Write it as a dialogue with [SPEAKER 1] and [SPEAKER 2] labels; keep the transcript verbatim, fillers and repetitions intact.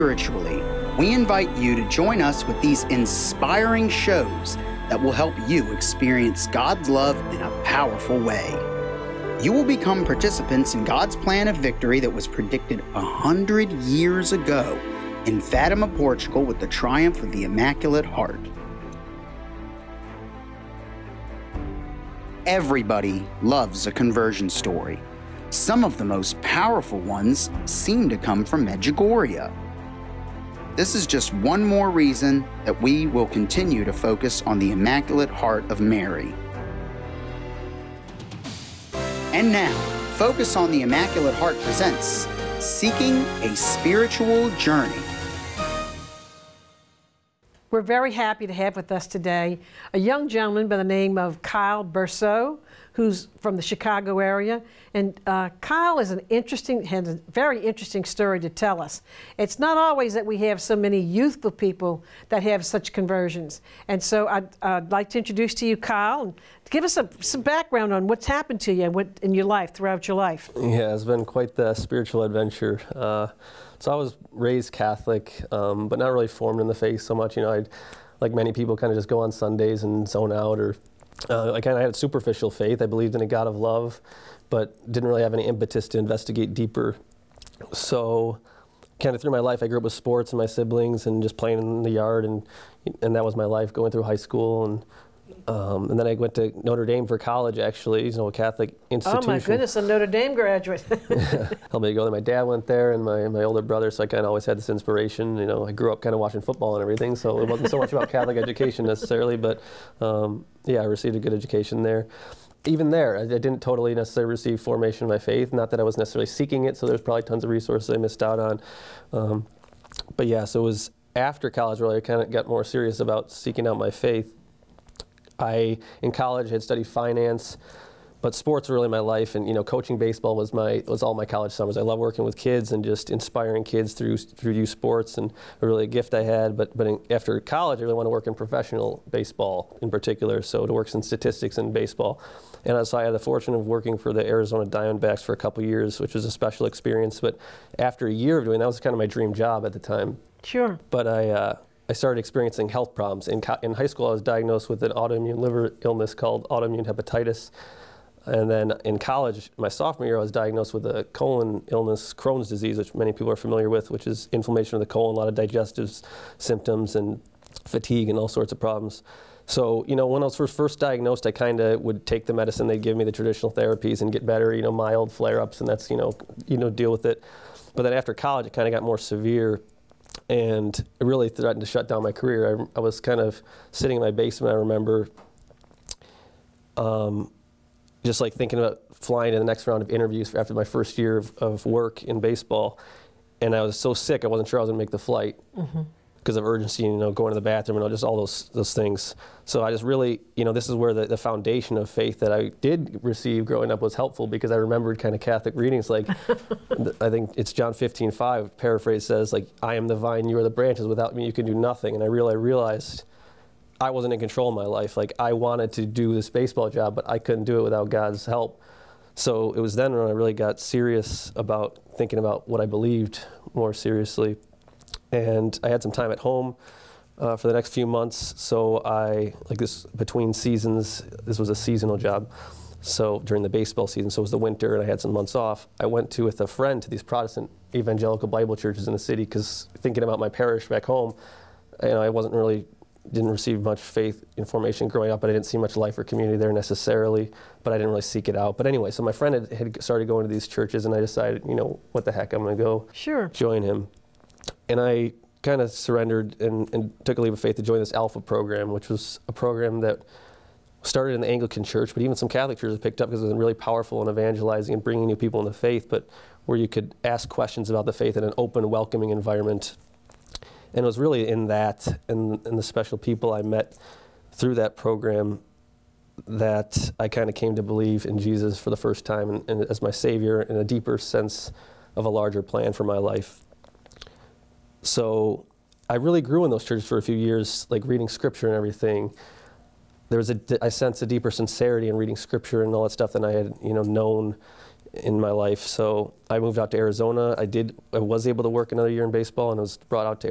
[SPEAKER 1] spiritually, we invite you to join us with these inspiring shows that will help you experience God's love in a powerful way. You will become participants in God's plan of victory that was predicted a hundred years ago in Fatima, Portugal, with the triumph of the Immaculate Heart. Everybody loves a conversion story. Some of the most powerful ones seem to come from Medjugorje. This is just one more reason that we will continue to focus on the Immaculate Heart of Mary. And now, Focus on the Immaculate Heart presents Seeking a Spiritual Journey.
[SPEAKER 2] We're very happy to have with us today a young gentleman by the name of Kyle Berceau, who's from the Chicago area. And uh, Kyle is an interesting, has a very interesting story to tell us. It's not always that we have so many youthful people that have such conversions. And so I'd, I'd like to introduce to you Kyle, and give us a, some background on what's happened to you what, in your life, throughout your life.
[SPEAKER 3] Yeah, it's been quite the spiritual adventure. Uh, so I was raised Catholic, um, but not really formed in the faith so much. You know, I'd, like many people, kind of just go on Sundays and zone out, or Uh, I kind of had a superficial faith. I believed in a God of love, but didn't really have any impetus to investigate deeper. So kind of through my life, I grew up with sports and my siblings and just playing in the yard, and and that was my life going through high school. And um, and then I went to Notre Dame for college, actually, you know, a Catholic institution.
[SPEAKER 2] Oh my goodness, a Notre Dame graduate.
[SPEAKER 3] Helped me to go there. My dad went there, and my, my older brother, so I kind of always had this inspiration. You know, I grew up kind of watching football and everything, so it wasn't so much about Catholic education necessarily, but um, yeah, I received a good education there. Even there, I, I didn't totally necessarily receive formation in my faith, not that I was necessarily seeking it, so there's probably tons of resources I missed out on. Um, but yeah, so it was after college really I kind of got more serious about seeking out my faith. I, in college, had studied finance, but sports were really my life, and you know, coaching baseball was my was all my college summers. I love working with kids and just inspiring kids through through youth sports, and really a gift I had. But but in, after college, I really want to work in professional baseball in particular, so to work in statistics in baseball. And so I had the fortune of working for the Arizona Diamondbacks for a couple years, which was a special experience. But after a year of doing that, was kind of my dream job at the time.
[SPEAKER 2] Sure.
[SPEAKER 3] But I. Uh, I started experiencing health problems. In, in high school, I was diagnosed with an autoimmune liver illness called autoimmune hepatitis. And then in college, my sophomore year, I was diagnosed with a colon illness, Crohn's disease, which many people are familiar with, which is inflammation of the colon, a lot of digestive symptoms and fatigue and all sorts of problems. So, you know, when I was first, first diagnosed, I kind of would take the medicine. They'd give me the traditional therapies and get better, you know, mild flare-ups, and that's, you know, you know, deal with it. But then after college, it kind of got more severe, and it really threatened to shut down my career. I, I was kind of sitting in my basement, I remember, um, just like thinking about flying to the next round of interviews after my first year of, of work in baseball. And I was so sick, I wasn't sure I was going to make the flight mm-hmm. because of urgency, you know, going to the bathroom and all, just all those those things. So I just really, you know, this is where the, the foundation of faith that I did receive growing up was helpful, because I remembered kind of Catholic readings, like, I think it's John fifteen five, paraphrase says, like, I am the vine, you are the branches, without me you can do nothing. And I really realized I wasn't in control of my life. Like, I wanted to do this baseball job, but I couldn't do it without God's help. So it was then when I really got serious about thinking about what I believed more seriously. And I had some time at home uh, for the next few months, so I, like this, between seasons, this was a seasonal job, so during the baseball season, so it was the winter and I had some months off. I went to, with a friend, to these Protestant evangelical Bible churches in the city, because thinking about my parish back home, you know, I wasn't really, didn't receive much faith information growing up, but I didn't see much life or community there necessarily, but I didn't really seek it out. But anyway, so my friend had, had started going to these churches, and I decided, you know, what the heck, I'm going to go
[SPEAKER 2] sure.
[SPEAKER 3] join him. And I kind of surrendered and, and took a leap of faith to join this Alpha program, which was a program that started in the Anglican Church, but even some Catholic churches picked up because it was really powerful in evangelizing and bringing new people into faith, but where you could ask questions about the faith in an open, welcoming environment. And it was really in that, and, and the special people I met through that program, that I kind of came to believe in Jesus for the first time, and, and as my Savior, in a deeper sense of a larger plan for my life. So I really grew in those churches for a few years, like reading scripture and everything. There was a, I sensed a deeper sincerity in reading scripture and all that stuff than I had, you know, known in my life. So I moved out to Arizona. I did. I was able to work another year in baseball, and I was brought out to